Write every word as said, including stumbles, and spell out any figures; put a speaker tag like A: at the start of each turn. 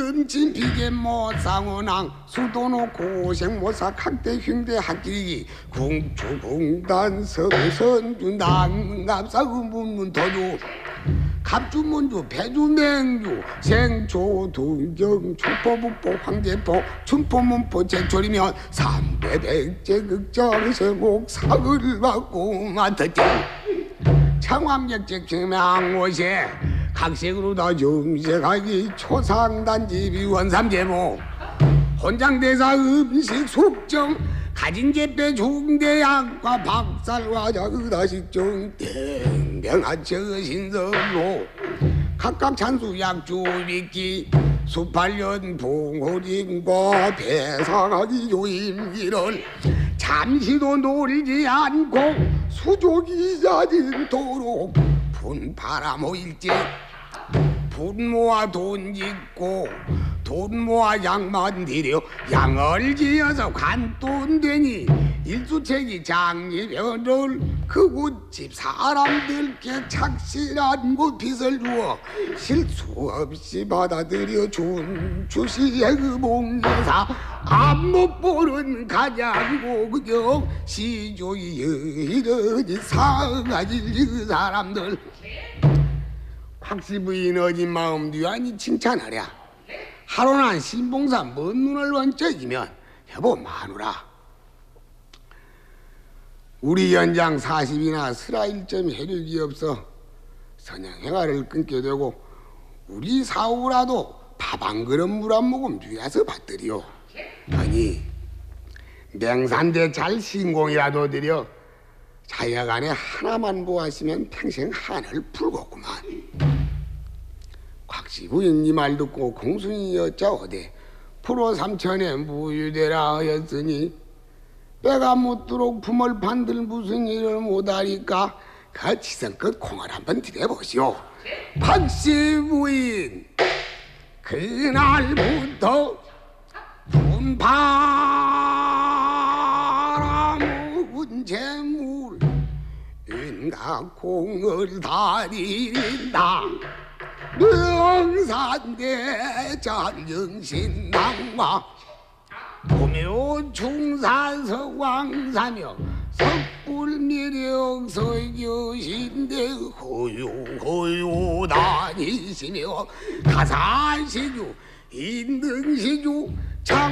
A: 음침 비계 못상원왕 수도노 고생 모사 각대 흉대 학길이 궁추궁단 서선주 난갑사 음문문 도주 갑주문주 배주맹주 생초 동경 축포북보 황제포 춘포문포 제철이면 삼대백제 극장 세곡 사흘 받고 맡았지. 청왕역제 경명옷에 각색으로 다 정색하기 초상단지 비원삼제모 혼장대사 음식 숙정 가진 제빼 중대약과 박살과 자그다식정 땡병한 처신설로 각각 찬수 약주비기 수팔년 봉호림과 배상하기 조임기를 잠시도 노리지 않고 수족이 잦은도록 분파라 모일지 분 모아 돈 짓고 돈 모아 양만 들여 양을 지어서 관돈 되니 일수책이 장리변을 그곳집 사람들께 착실한 곳 빚을 주어 실수 없이 받아들여 준 주시의 그 봉예사 안못 보는 가장고 그저 시조이 이러니 상하질 그 사람들 확시부인 어진 마음 뒤아니 칭찬하랴. 하루난 신봉사 먼 눈을 번쩍이면 여보 마누라 우리 연장 사십이나 스라 일점 혜력이 없어 선양행화를 끊게 되고 우리 사오라도 밥 한 그릇 물 한 모금 뒤에서 받들이오. 아니 맹산대 잘 신공이라도 드려 자여간에 하나만 보았으면 평생 한을 풀겠구만. 곽시부인 이 말 듣고 공순이 여짜오되 프로 삼천에 무유되라 하였으니 빼가 묻도록 품을 판들 무슨 일을 못하니까 그 지성껏 공을 한번 들여보시오. 곽시부인 그날부터 분파라 묵은 재물 인각공을 다리린다. 명산대 잘정신낭과 도묘 충사석 왕사며 석불미령 설교신대 허유허유 다니시며 가사시주 인등시주 장